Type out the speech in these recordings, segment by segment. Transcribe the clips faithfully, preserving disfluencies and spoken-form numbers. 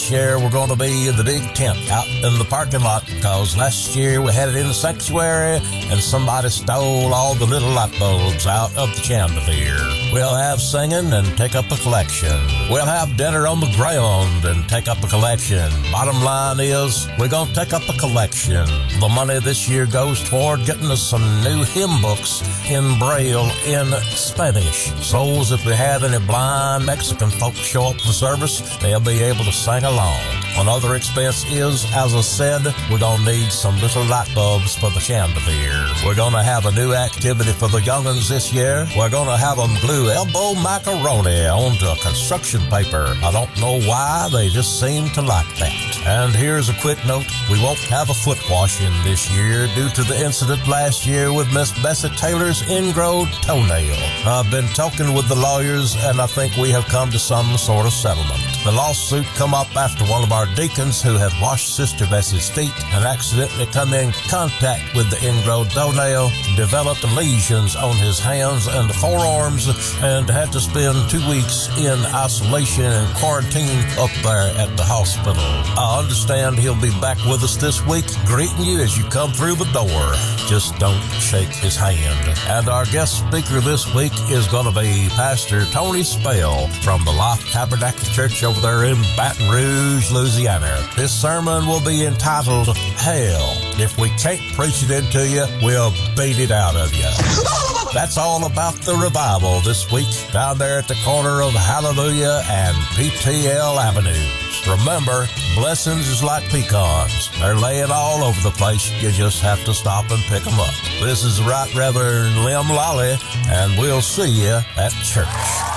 This year we're going to be in the big tent out in the parking lot because last year we had it in the sanctuary and somebody stole all the little light bulbs out of the chandelier. We'll have singing and take up a collection. We'll have dinner on the ground and take up a collection. Bottom line is we're going to take up a collection. The money this year goes toward getting us some new hymn books in Braille in Spanish. So if we have any blind Mexican folks show up for service, they'll be able to sing along. Another expense is, as I said, we're going to need some little light bulbs for the chandelier. We're going to have a new activity for the young'uns this year. We're going to have them glue elbow macaroni onto a construction paper. I don't know why, they just seem to like that. And here's a quick note. We won't have a foot washing this year due to the incident last year with Miss Bessie Taylor's ingrown toenail. I've been talking with the lawyers, and I think we have come to some sort of settlement. The lawsuit come up after one of our deacons who had washed Sister Bessie's feet and accidentally come in contact with the ingrown toenail, developed lesions on his hands and forearms, and had to spend two weeks in isolation and quarantine up there at the hospital. I understand he'll be back with us this week, greeting you as you come through the door. Just don't shake his hand. And our guest speaker this week is going to be Pastor Tony Spell from the Life Tabernacle Church over there in Baton Rouge, Louisiana. His sermon will be entitled Hell. If we can't preach it into you, we'll beat it out of you. That's all about the revival this week down there at the corner of Hallelujah and P T L Avenues. Remember, blessings is like pecans. They're laying all over the place. You just have to stop and pick them up. This is the Right Reverend Lim Lally, and we'll see you at church.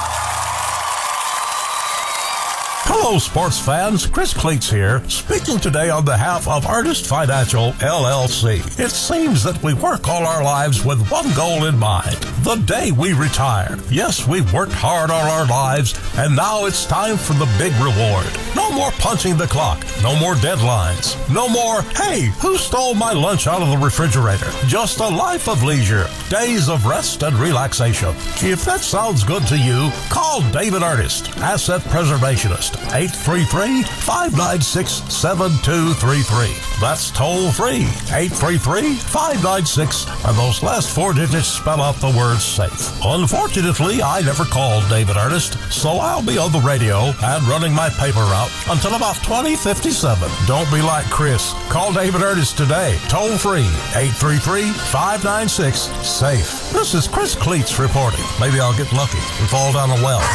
Hello, sports fans. Chris Cleats here, speaking today on behalf of Earnest Financial, L L C. It seems that we work all our lives with one goal in mind, the day we retire. Yes, we've worked hard all our lives, and now it's time for the big reward. No more punching the clock. No more deadlines. No more, hey, who stole my lunch out of the refrigerator? Just a life of leisure, days of rest and relaxation. If that sounds good to you, call David Earnest, Asset Preservationist, eight three three, five nine six, seven two three three. That's toll free, eight three three, five nine six, and those last four digits spell out the word safe. Unfortunately, I never called David Earnest, so I'll be on the radio and running my paper route until about twenty fifty-seven. Don't be like Chris. Call David Earnest today, toll free, eight three three, five nine six, safe. This is Chris Cleats reporting. Maybe I'll get lucky and fall down a well.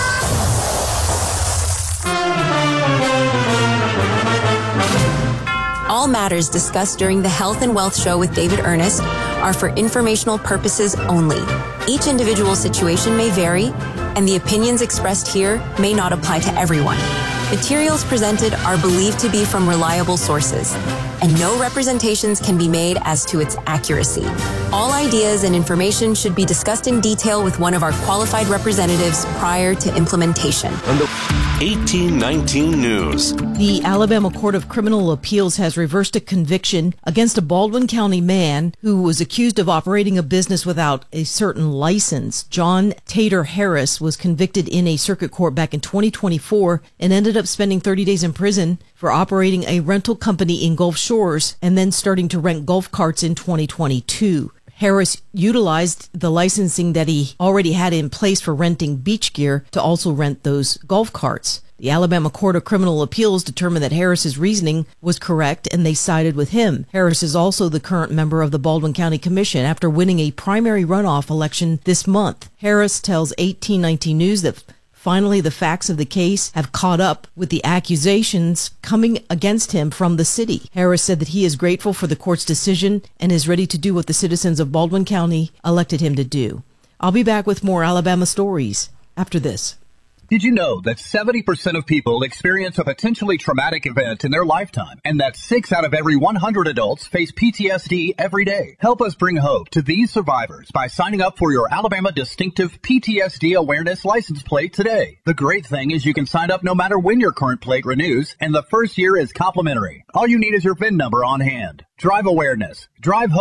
All matters discussed during the Health and Wealth Show with David Earnest are for informational purposes only. Each individual situation may vary, and the opinions expressed here may not apply to everyone. Materials presented are believed to be from reliable sources, and no representations can be made as to its accuracy. All ideas and information should be discussed in detail with one of our qualified representatives prior to implementation. eighteen nineteen News. The Alabama Court of Criminal Appeals has reversed a conviction against a Baldwin County man who was accused of operating a business without a certain license. John Tater Harris was convicted in a circuit court back in twenty twenty-four and ended up spending thirty days in prison for operating a rental company in Gulf Shores and then starting to rent golf carts in twenty twenty-two. Harris utilized the licensing that he already had in place for renting beach gear to also rent those golf carts. The Alabama Court of Criminal Appeals determined that Harris's reasoning was correct, and they sided with him. Harris is also the current member of the Baldwin County Commission after winning a primary runoff election this month. Harris tells eighteen nineteen News that finally the facts of the case have caught up with the accusations coming against him from the city. Harris said that he is grateful for the court's decision and is ready to do what the citizens of Baldwin County elected him to do. I'll be back with more Alabama stories after this. Did you know that seventy percent of people experience a potentially traumatic event in their lifetime, and that six out of every one hundred adults face P T S D every day? Help us bring hope to these survivors by signing up for your Alabama Distinctive P T S D Awareness License Plate today. The great thing is you can sign up no matter when your current plate renews, and the first year is complimentary. All you need is your V I N number on hand. Drive awareness. Drive hope.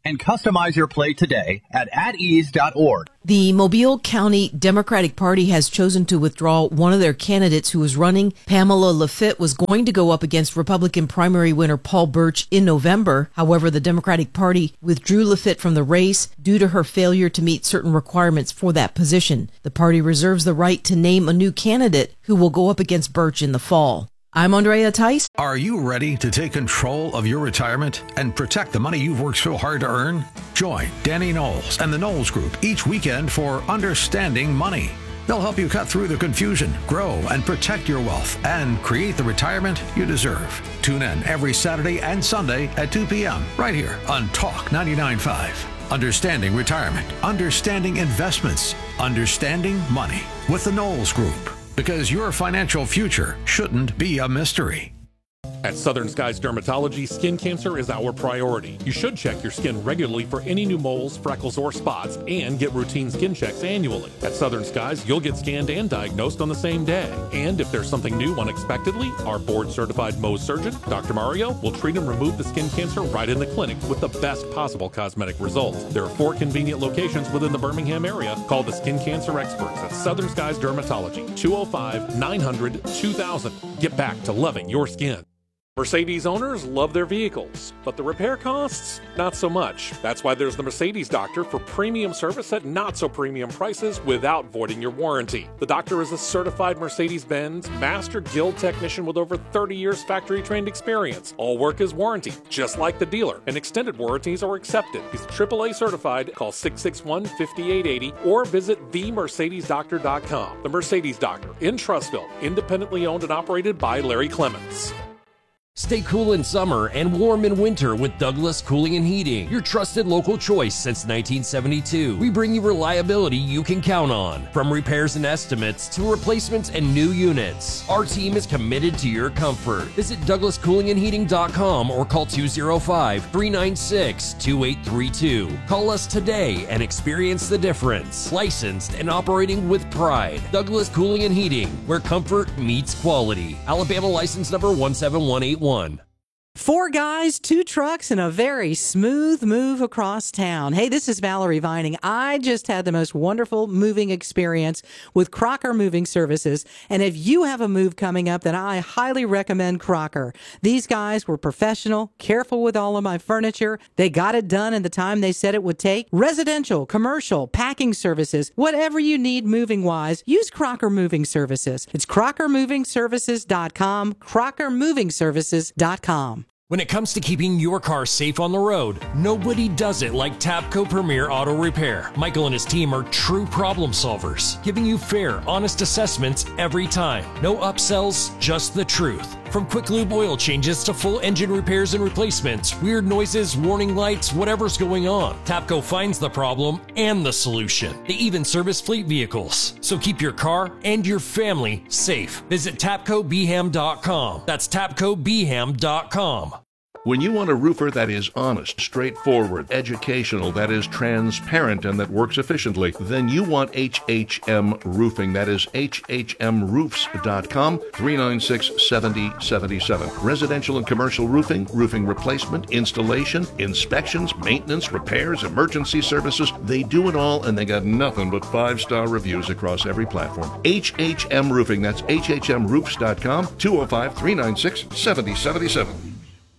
and customize your plate today at at ease dot org. The Mobile County Democratic Party has chosen to withdraw one of their candidates who was running. Pamela Lafitte was going to go up against Republican primary winner Paul Birch in November. However, the Democratic Party withdrew Lafitte from the race due to her failure to meet certain requirements for that position. The party reserves the right to name a new candidate who will go up against Birch in the fall. I'm Andrea Tice. Are you ready to take control of your retirement and protect the money you've worked so hard to earn? Join Danny Knowles and the Knowles Group each weekend for Understanding Money. They'll help you cut through the confusion, grow and protect your wealth, and create the retirement you deserve. Tune in every Saturday and Sunday at two p.m. right here on Talk ninety-nine point five. Understanding Retirement, Understanding Investments, Understanding Money with the Knowles Group. Because your financial future shouldn't be a mystery. At Southern Skies Dermatology, skin cancer is our priority. You should check your skin regularly for any new moles, freckles, or spots, and get routine skin checks annually. At Southern Skies, you'll get scanned and diagnosed on the same day. And if there's something new unexpectedly, our board-certified Mohs surgeon, Doctor Mario, will treat and remove the skin cancer right in the clinic with the best possible cosmetic results. There are four convenient locations within the Birmingham area. Call the skin cancer experts at Southern Skies Dermatology, two oh five, nine hundred, two thousand. Get back to loving your skin. Mercedes owners love their vehicles, but the repair costs, not so much. That's why there's the Mercedes Doctor for premium service at not so premium prices without voiding your warranty. The Doctor is a certified Mercedes-Benz Master Guild technician with over thirty years factory-trained experience. All work is warranted, just like the dealer, and extended warranties are accepted. He's triple A certified. Call six six one, five eight eight zero or visit the mercedes doctor dot com. The Mercedes Doctor in Trussville, independently owned and operated by Larry Clements. Stay cool in summer and warm in winter with Douglas Cooling and Heating, your trusted local choice since nineteen seventy-two. We bring you reliability you can count on. From repairs and estimates to replacements and new units, our team is committed to your comfort. Visit douglas cooling and heating dot com or call two oh five, three nine six, two eight three two. Call us today and experience the difference. Licensed and operating with pride. Douglas Cooling and Heating, where comfort meets quality. Alabama license number one seven one eight one. Four guys, two trucks, and a very smooth move across town. Hey, this is Valerie Vining. I just had the most wonderful moving experience with Crocker Moving Services. And if you have a move coming up, then I highly recommend Crocker. These guys were professional, careful with all of my furniture. They got it done in the time they said it would take. Residential, commercial, packing services, whatever you need moving-wise, use Crocker Moving Services. It's crocker moving services dot com, crocker moving services dot com. When it comes to keeping your car safe on the road, nobody does it like Tapco Premier Auto Repair. Michael and his team are true problem solvers, giving you fair, honest assessments every time. No upsells, just the truth. From quick lube oil changes to full engine repairs and replacements, weird noises, warning lights, whatever's going on, Tapco finds the problem and the solution. They even service fleet vehicles. So keep your car and your family safe. Visit tapco b ham dot com. That's tapco b ham dot com. When you want a roofer that is honest, straightforward, educational, that is transparent, and that works efficiently, then you want H H M Roofing. That is H H M roofs dot com, three nine six, seven zero seven seven. Residential and commercial roofing, roofing replacement, installation, inspections, maintenance, repairs, emergency services. They do it all, and they got nothing but five-star reviews across every platform. H H M Roofing. That's H H M roofs dot com, two oh five, three nine six, seven zero seven seven.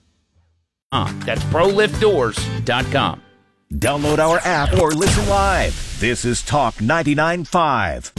That's pro lift doors dot com. Download our app or listen live. This is Talk ninety-nine point five.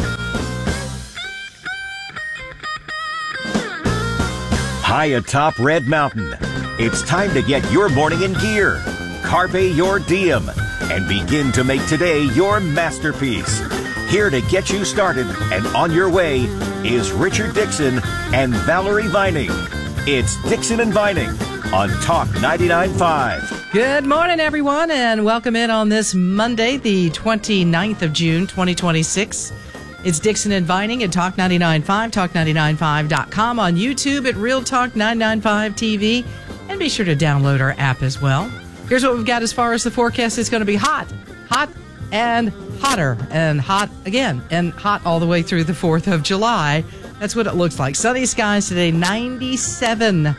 High atop Red Mountain, it's time to get your morning in gear. Carpe your diem and begin to make today your masterpiece. Here to get you started and on your way is Richard Dixon and Valerie Vining. It's Dixon and Vining on Talk ninety-nine point five. Good morning, everyone, and welcome in on this Monday, the twenty-ninth of June, twenty twenty-six. It's Dixon and Vining at Talk ninety-nine point five, talk ninety-nine point five dot com, on YouTube at Real Talk nine ninety-five T V, and be sure to download our app as well. Here's what we've got as far as the forecast. It's going to be hot, hot, and hotter, and hot again, and hot all the way through the fourth of July. That's what it looks like. Sunny skies today, ninety-seven.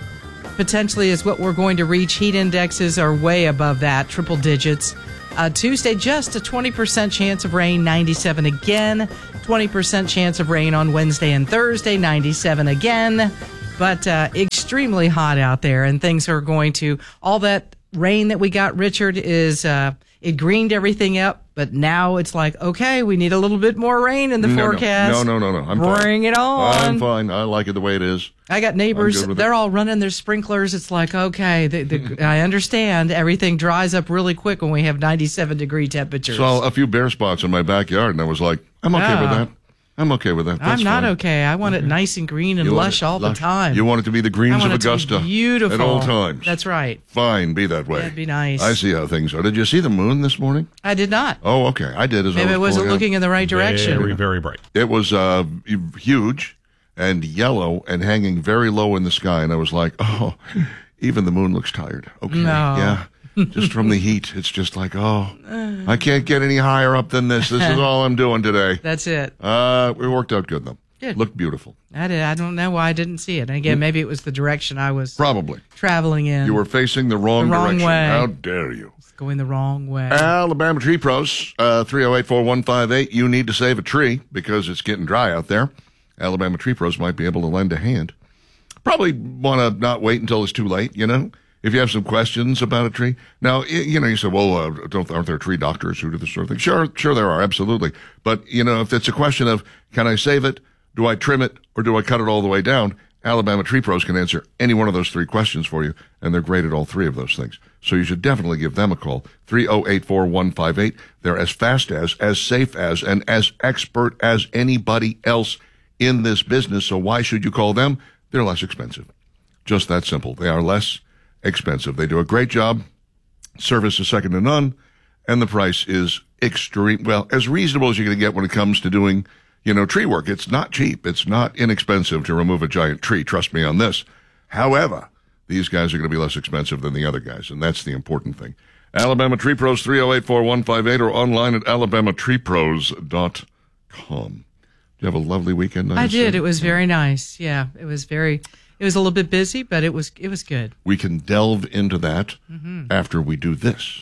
potentially is what we're going to reach. Heat indexes are way above that, triple digits. Uh, Tuesday, just a twenty percent chance of rain, ninety-seven again. twenty percent chance of rain on Wednesday and Thursday, ninety-seven again. But uh, extremely hot out there, and things are going to, all that rain that we got, Richard, is uh, it greened everything up, but now it's like, okay, we need a little bit more rain in the no, forecast. No, no, no, no, no. I'm Bring fine. it on. I'm fine. I like it the way it is. I got neighbors, they're it. all running their sprinklers. It's like, okay, the, the, I understand everything dries up really quick when we have ninety-seven degree temperatures. Saw a few bare spots in my backyard, and I was like, I'm okay Yeah. with that. I'm okay with that. That's I'm not fine. okay. I want it nice and green and You want lush it all lush. the time. You want it to be the I greens want of it to be Augusta beautiful. at all times. That's right. Fine, be that way. That'd be nice. I see how things are. Did you see the moon this morning? I did not. Oh, okay. I did as Maybe I was it wasn't pulling looking out. in the right direction. Very, very bright. It was uh, huge and yellow and hanging very low in the sky, and I was like, oh, even the moon looks tired. Okay, No. yeah. Just from the heat, it's just like, oh, I can't get any higher up than this. This is all I'm doing today. That's it. Uh, it worked out good, though. Good. Looked beautiful. I did. I don't know why I didn't see it. And again, maybe it was the direction I was Probably. traveling in. You were facing the wrong, The wrong direction. way. How dare you? It's going the wrong way. Alabama Tree Pros, uh, three oh eight, four one five eight. You need to save a tree because it's getting dry out there. Alabama Tree Pros might be able to lend a hand. Probably want to not wait until it's too late, you know? If you have some questions about a tree. Now, you know, you say, well, uh, don't, aren't there tree doctors who do this sort of thing? Sure, sure there are, absolutely. But, you know, if it's a question of, can I save it? Do I trim it? Or do I cut it all the way down? Alabama Tree Pros can answer any one of those three questions for you, and they're great at all three of those things. So you should definitely give them a call, three oh eight, four one five eight. They're as fast as, as safe as, and as expert as anybody else in this business. So why should you call them? They're less expensive. Just that simple. They are less expensive. They do a great job. Service is second to none, and the price is extreme. Well, as reasonable as you're going to get when it comes to doing, you know, tree work. It's not cheap. It's not inexpensive to remove a giant tree. Trust me on this. However, these guys are going to be less expensive than the other guys, and that's the important thing. Alabama Tree Pros, three oh eight, four one five eight, or online at alabama tree pros dot com. Did you have a lovely weekend? I did. It was very nice. Yeah, it was very. It was a little bit busy, but it was it was good. We can delve into that Mm-hmm. after we do this.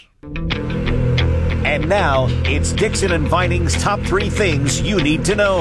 And now, it's Dixon and Vining's top three things you need to know.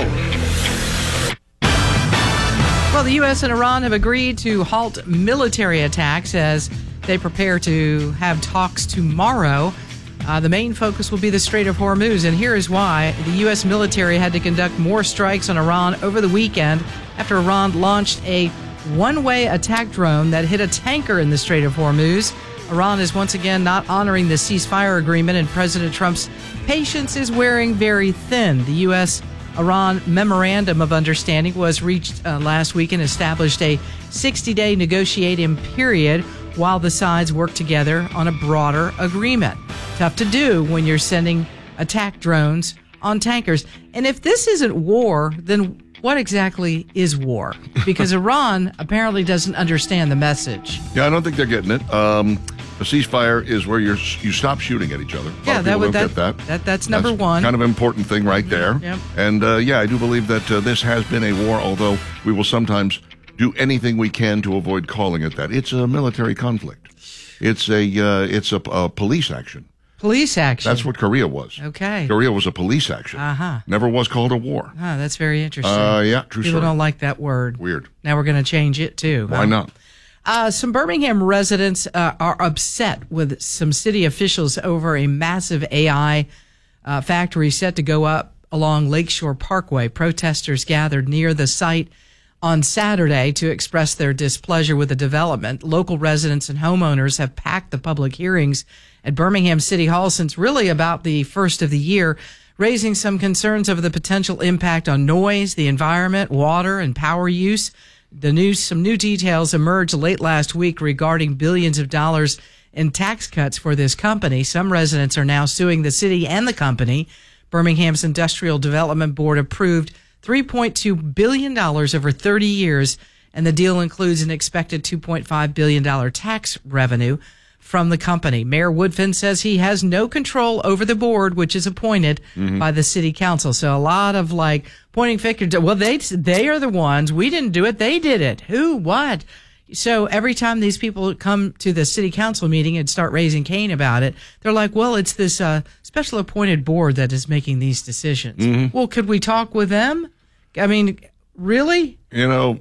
Well, the U S and Iran have agreed to halt military attacks as they prepare to have talks tomorrow. Uh, the main focus will be the Strait of Hormuz, and here is why. The U S military had to conduct more strikes on Iran over the weekend after Iran launched a one-way attack drone that hit a tanker in the Strait of Hormuz. Iran is once again not honoring the ceasefire agreement, and President Trump's patience is wearing very thin. The U S Iran Memorandum of Understanding was reached uh, last week and established a sixty-day negotiating period while the sides work together on a broader agreement. Tough to do when you're sending attack drones on tankers. And if this isn't war, then what exactly is war? Because Iran apparently doesn't understand the message. Yeah, I don't think they're getting it. Um, a ceasefire is where you're you stop shooting at each other. A lot Yeah, of that people would don't that, get that that's number one. Kind of important thing right there. Yep. And uh, yeah, I do believe that uh, this has been a war, although we will sometimes do anything we can to avoid calling it that. It's a military conflict. It's a uh, it's a, a police action. Police action. That's what Korea was. Okay. Korea was a police action. Uh-huh. Never was called a war. Ah, that's very interesting. Uh, yeah, true People story. don't like that word. Weird. Now we're going to change it too. Why huh? not? Uh, some Birmingham residents uh, are upset with some city officials over a massive A I uh, factory set to go up along Lakeshore Parkway. Protesters gathered near the site on Saturday to express their displeasure with the development. Local residents and homeowners have packed the public hearings at Birmingham City Hall since really about the first of the year, raising some concerns over the potential impact on noise, the environment, water, and power use. The news, some new details emerged late last week regarding billions of dollars in tax cuts for this company. Some residents are now suing the city and the company. Birmingham's Industrial Development Board approved three point two billion dollars over thirty years, and the deal includes an expected two point five billion dollars tax revenue from the company. Mayor Woodfin says he has no control over the board, which is appointed mm-hmm. by the city council. So a lot of like pointing fingers. Well, they they are the ones. We didn't do it. They did it. Who? What? So every time these people come to the city council meeting and start raising Cain about it, they're like, well, it's this uh, special appointed board that is making these decisions. Mm-hmm. Well, could we talk with them? I mean, really? You know,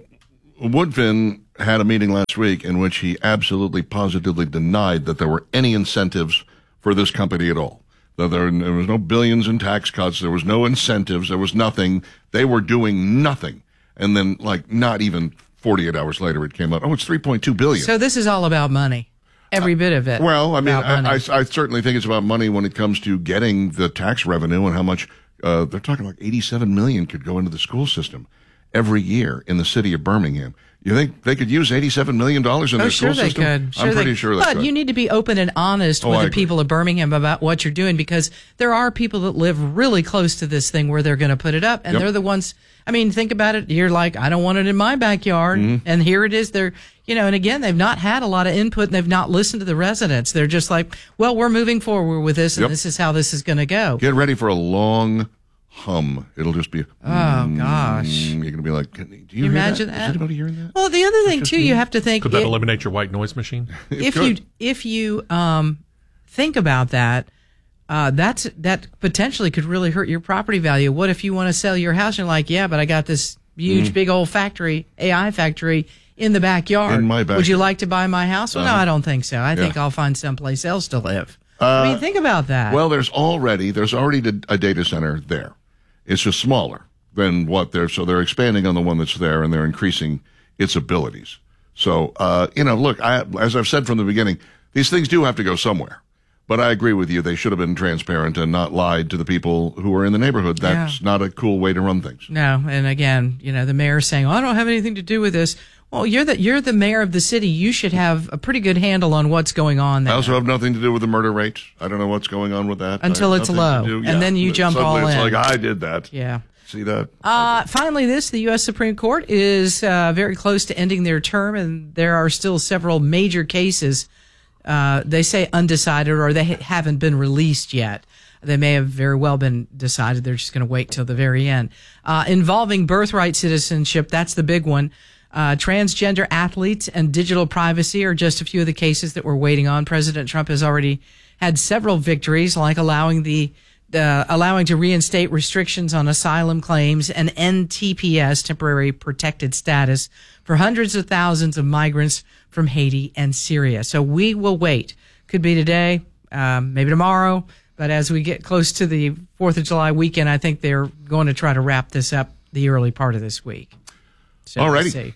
Woodfin had a meeting last week in which he absolutely positively denied that there were any incentives for this company at all. That there, there was no billions in tax cuts. There was no incentives. There was nothing. They were doing nothing. And then, like, not even forty-eight hours later, it came out, oh, it's three point two billion dollars. So this is all about money. Every uh, bit of it. Well, I mean, I, I, I I certainly think it's about money when it comes to getting the tax revenue and how much, uh, they're talking like eighty-seven million dollars could go into the school system every year in the city of Birmingham. You think they could use eighty-seven million dollars in oh, their sure school system? They could. Sure I'm pretty they, sure they but could. But you need to be open and honest oh, with I the agree. people of Birmingham about what you're doing, because there are people that live really close to this thing where they're going to put it up, and yep. they're the ones. I mean, think about it. You're like, I don't want it in my backyard, mm-hmm. and here it is. They're, you know, and again, they've not had a lot of input, and they've not listened to the residents. They're just like, well, we're moving forward with this, and yep. this is how this is going to go. Get ready for a long hum. It'll just be. Oh mm, gosh! You're going to be like, do you, you imagine that? that? Is anybody hearing that? Well, the other thing too, me? you have to think. Could that it, eliminate your white noise machine? if you if you um think about that, uh, that's that potentially could really hurt your property value. What if you want to sell your house and you're like, yeah, but I got this huge, mm. big old factory, A I factory in the backyard. In my backyard. Would you like to buy my house? Well, uh-huh. no, I don't think so. I yeah. think I'll find someplace else to live. Uh, I mean, think about that. Well, there's already there's already a data center there. It's just smaller than what they're, so they're expanding on the one that's there, and they're increasing its abilities. So, uh, you know, look, I, as I've said from the beginning, these things do have to go somewhere. But I agree with you. They should have been transparent and not lied to the people who are in the neighborhood. That's yeah. not a cool way to run things. No. And again, you know, the mayor's saying, oh, I don't have anything to do with this. Well, you're the, you're the mayor of the city. You should have a pretty good handle on what's going on there. I also have nothing to do with the murder rate. I don't know what's going on with that. Until it's low. Yeah. And then you jump Suddenly all it's in. It's like, I did that. Yeah. See that? Uh, finally, this, the U S Supreme Court is uh, very close to ending their term, and there are still several major cases, uh, they say undecided, or they ha- haven't been released yet. They may have very well been decided. They're just going to wait till the very end. Uh, involving birthright citizenship, that's the big one. Uh, transgender athletes and digital privacy are just a few of the cases that we're waiting on. President Trump has already had several victories, like allowing the Uh, allowing to reinstate restrictions on asylum claims and end T P S, temporary protected status, for hundreds of thousands of migrants from Haiti and Syria. So we will wait. Could be today, um, maybe tomorrow. But as we get close to the fourth of July weekend, I think they're going to try to wrap this up the early part of this week. So all righty.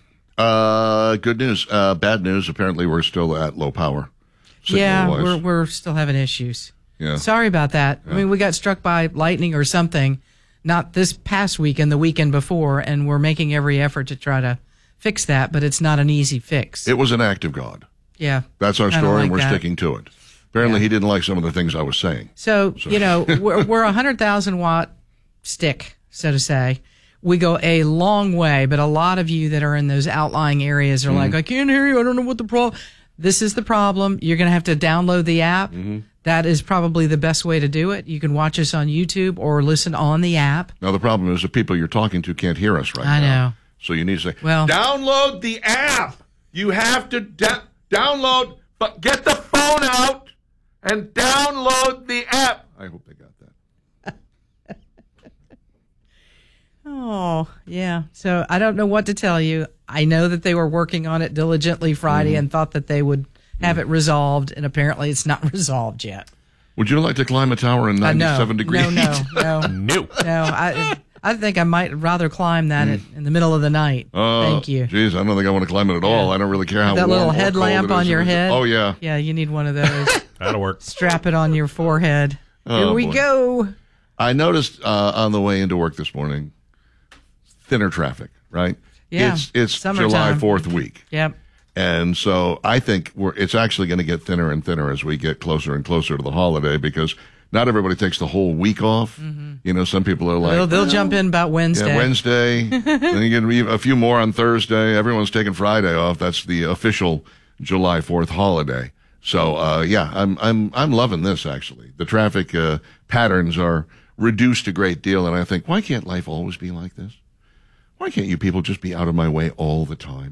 Uh, good news. Uh, bad news. Apparently, we're still at low power. Yeah, we're we're still having issues. Yeah. Sorry about that. Yeah. I mean, we got struck by lightning or something, not this past weekend, the weekend before, and we're making every effort to try to fix that, but it's not an easy fix. It was an act of God. Yeah. That's our story, like and we're that. sticking to it. Apparently, yeah. he didn't like some of the things I was saying. So, so. you know, we're, we're a one hundred thousand watt stick, so to say. We go a long way, but a lot of you that are in those outlying areas are mm. like, I can't hear you. I don't know what the problem. This is the problem. You're going to have to download the app. Mm-hmm. That is probably the best way to do it. You can watch us on YouTube or listen on the app. Now, the problem is the people you're talking to can't hear us right I now. I know. So you need to say, well, download the app. You have to da- download, but get the phone out and download the app. I hope they got that. Oh, yeah. So I don't know what to tell you. I know that they were working on it diligently Friday mm. and thought that they would have it resolved, and apparently it's not resolved yet. Would you like to climb a tower in ninety-seven uh, no, degrees? No, no, no. no. No, I I think I might rather climb that mm. at, in the middle of the night. Oh, thank you. Geez, I don't think I want to climb it at all. Yeah. I don't really care how that warm little or headlamp cold it on is. your head. Oh, yeah. Yeah, you need one of those. That'll work. Strap it on your forehead. Oh, Here we boy. go. I noticed uh, on the way into work this morning, thinner traffic, right? Yeah. It's, it's Summertime. July fourth week. Yep. And so I think we're, it's actually going to get thinner and thinner as we get closer and closer to the holiday, because not everybody takes the whole week off. Mm-hmm. You know, some people are like, they'll, they'll well, jump in about Wednesday. Yeah, Wednesday. Then you get a few more on Thursday. Everyone's taking Friday off. That's the official July fourth holiday. So, uh, yeah, I'm, I'm, I'm loving this, actually. The traffic, uh, patterns are reduced a great deal. And I think, why can't life always be like this? Why can't you people just be out of my way all the time?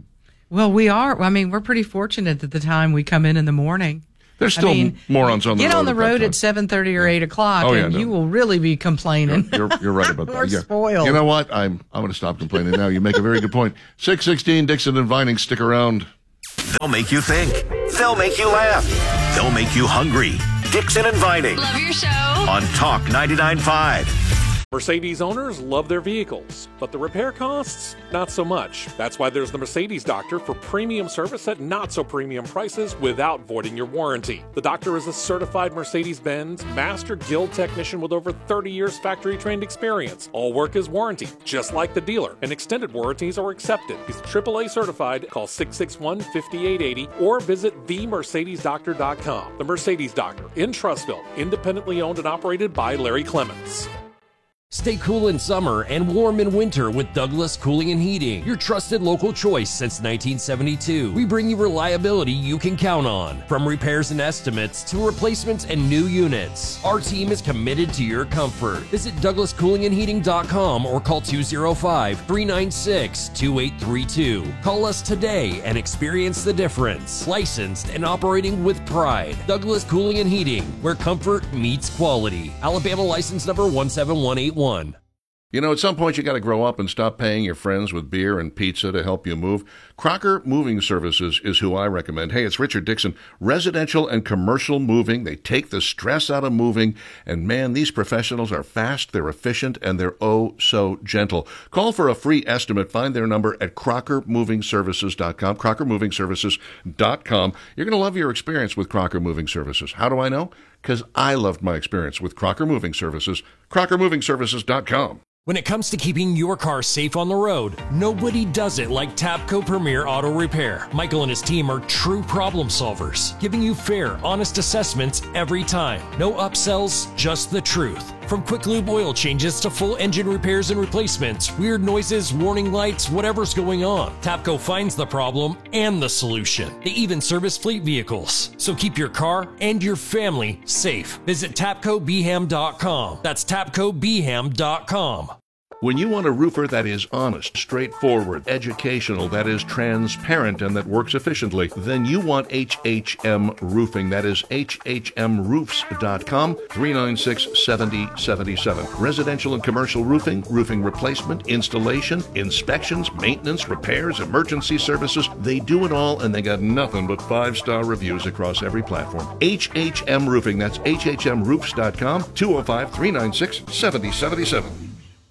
Well, we are. I mean, we're pretty fortunate at the time we come in in the morning. There's still I mean, morons on the road. Get on the at road at seven thirty or eight o'clock, oh, yeah, and no. you will really be complaining. You're, you're, you're right about that. We're yeah. spoiled. You know what? I'm I'm going to stop complaining now. You make a very good point. six sixteen, Dixon and Vining, stick around. They'll make you think. They'll make you laugh. They'll make you hungry. Dixon and Vining. Love your show. On Talk ninety-nine point five. Mercedes owners love their vehicles, but the repair costs, not so much. That's why there's the Mercedes Doctor for premium service at not so premium prices without voiding your warranty. The Doctor is a certified Mercedes-Benz Master Guild technician with over thirty years factory trained experience. All work is warranty, just like the dealer, and extended warranties are accepted. He's triple A certified. Call six six one, five eight eight zero or visit the mercedes doctor dot com. The Mercedes Doctor in Trussville, independently owned and operated by Larry Clements. Stay cool in summer and warm in winter with Douglas Cooling and Heating, your trusted local choice since nineteen seventy-two. We bring you reliability you can count on. From repairs and estimates to replacements and new units, our team is committed to your comfort. Visit douglas cooling and heating dot com or call two oh five, three nine six, two eight three two. Call us today and experience the difference. Licensed and operating with pride. Douglas Cooling and Heating, where comfort meets quality. Alabama license number one seven one eight one. You know, at some point you got to grow up and stop paying your friends with beer and pizza to help you move. Crocker Moving Services is who I recommend. Hey, it's Richard Dixon. Residential and commercial moving. They take the stress out of moving. And man, these professionals are fast, they're efficient, and they're oh so gentle. Call for a free estimate. Find their number at crocker moving services dot com, crocker moving services dot com. You're going to love your experience with Crocker Moving Services. How do I know? Because I loved my experience with Crocker Moving Services. crocker moving services dot com. When it comes to keeping your car safe on the road, nobody does it like Tapco Premier Auto Repair. Michael and his team are true problem solvers, giving you fair, honest assessments every time. No upsells, just the truth. From quick lube oil changes to full engine repairs and replacements, weird noises, warning lights, whatever's going on, Tapco finds the problem and the solution. They even service fleet vehicles. So keep your car and your family safe. Visit tapco b ham dot com. That's tapco b ham dot com. When you want a roofer that is honest, straightforward, educational, that is transparent, and that works efficiently, then you want H H M Roofing. That is H H M roofs dot com, three nine six, seven zero seven seven. Residential and commercial roofing, roofing replacement, installation, inspections, maintenance, repairs, emergency services. They do it all, and they got nothing but five-star reviews across every platform. H H M Roofing. That's H H M roofs dot com, two oh five, three nine six, seven zero seven seven.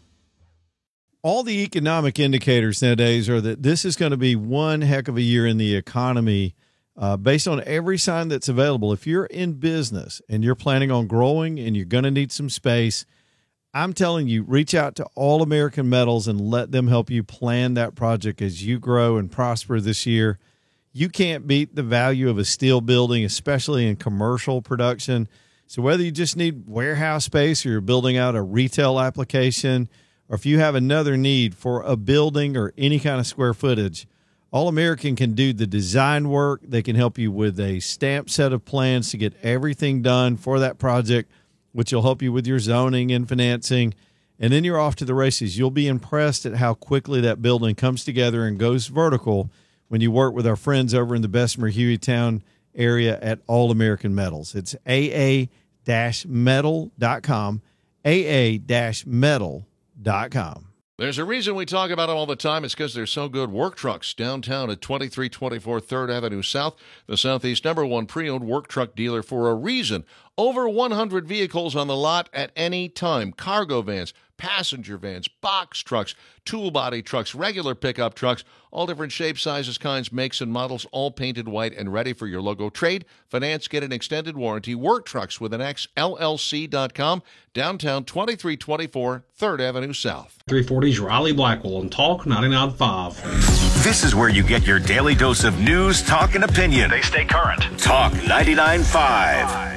All the economic indicators nowadays are that this is going to be one heck of a year in the economy uh, based on every sign that's available. If you're in business and you're planning on growing and you're going to need some space, I'm telling you, reach out to All American Metals and let them help you plan that project as you grow and prosper this year. You can't beat the value of a steel building, especially in commercial production. So whether you just need warehouse space or you're building out a retail application, or if you have another need for a building or any kind of square footage, All American can do the design work. They can help you with a stamped set of plans to get everything done for that project, which will help you with your zoning and financing. And then you're off to the races. You'll be impressed at how quickly that building comes together and goes vertical when you work with our friends over in the Bessemer Hueytown area at All American Metals. It's A A metal dot com, A A metal dot com. There's a reason we talk about them all the time. It's because they're so good. Work Trucks, downtown at twenty-three twenty-four third Avenue South, the Southeast number one pre-owned work truck dealer for a reason. Over one hundred vehicles on the lot at any time. Cargo vans, passenger vans, box trucks, tool body trucks, regular pickup trucks, all different shapes, sizes, kinds, makes, and models, all painted white and ready for your logo. Trade, finance, get an extended warranty. Work Trucks with an X, L L C dot com, downtown twenty-three twenty-four third Avenue South. three forty's Riley Blackwell and Talk ninety-nine point five. This is where you get your daily dose of news, talk, and opinion. They stay current. Talk ninety-nine point five.